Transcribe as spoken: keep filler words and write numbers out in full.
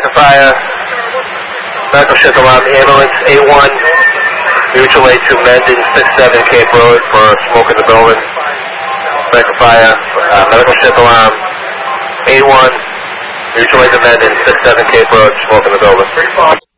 Medical fire. Medical shift alarm ambulance A one. Mutual aid to Mendon six seven Cape Road for smoke in the building. Medical fire. Uh, medical shift alarm A one. Mutual aid to Mendon six seven Cape Road, smoke in the building.